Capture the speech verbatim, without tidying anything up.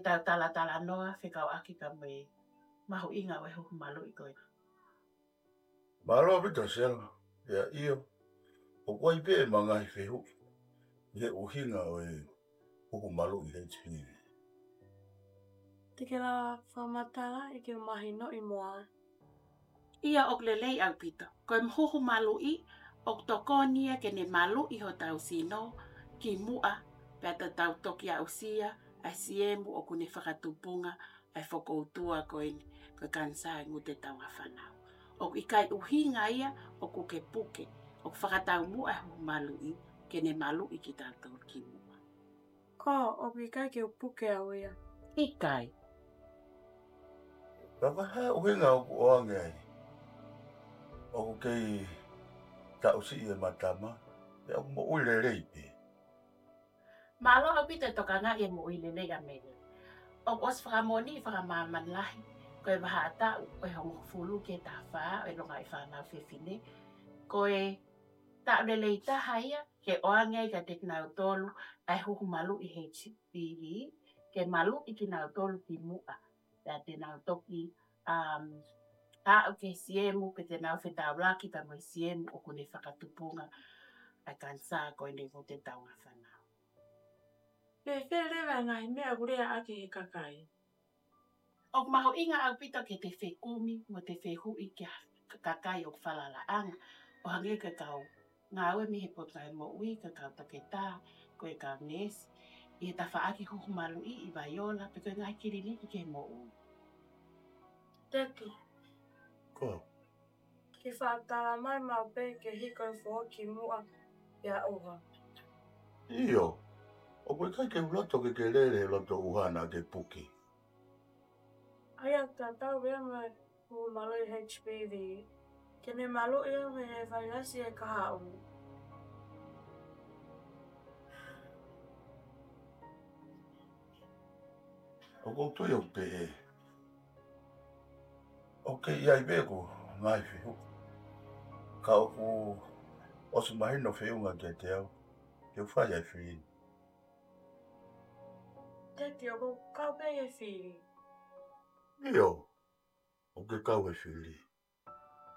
tau tala tala noa whikau aki ka me mahu inga we huhu malu i koe. Malo pita sel, ya iyo. O koi pe mangai whehu. Ye uhinga o e huhu malu i H P V. Te ke la whamatala i ke mahino i moa. Ia ok lelei au pito. Koe mhuhu malu i, ok tokonia ke ne malu i ho tau sino, ki mua, peta tau toki au sia, ai siemu o kune whakatupunga, ai whakoutua koe ni, koe kansa ngu te tau awhanau. Ok ikai uhinga ia, ok uke puke, ok whakatau mua hu malu i, ke ne malu i ki tātou ki mua. Ko, o ikai ke upuke au ia. Ikai. Raka ha uhinga o kuoange ai. O kei tau si e matama, e o mo ule reipe. Malo au pita toka nga e mo uile le amele. Ok os whakamoni, whakamaman lahi, koe wahata e hongo fulu ke ta wha, e longa i whanau whiwhine, koe ta lele i taha ia, ke oange ka te kinau tolu, ai huhu malu i H P V, ke malu i kinau tolu ki mua. Ta te nau toki, um, a o ke siemu, ke te nau whetau laki, ta mai siemu o kune whakatupunga, ai kansa koe ne mo te taunga whanau. Le where lewa ngai mea gurea aki i kakai. O maho inga au pita ke te whekumi, mo te whehui ki kakai o whalalaanga, o hange ka kau ngā ue mi he potai mo ui, ka kau take tā, koe kau nes, i he tawha aki huhu malu i, i Vaiola, pe koe ngai kiriniki ke mo ui. Teki, Ko, ki whaatala mai mau pe ke hiko i fo ki mua ia oha. iyo. O koe kai ke uloto ke ke lere loto uhana ke puki. Aia ta tau wea mai hu malu i H P V. Ke ne malu ia me he whainasi e kaha u. O koutu o pe e. O ke iai beko ngai whehu. Ka o ku osu mahino wheunga ke te au. Ke whai ai whi. Teki, o ko kau pe e whiri. Iyo. O ke kau e whi.